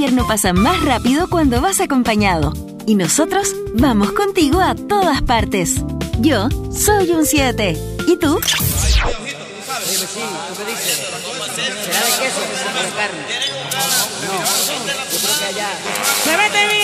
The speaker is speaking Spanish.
invierno pasa más rápido cuando vas acompañado. Y nosotros vamos contigo a todas partes. Yo soy un 7. ¿Y tú? ¿Tú qué dices? ¿Será de queso o de carne? No, yo creo que allá. ¡Se mete bien!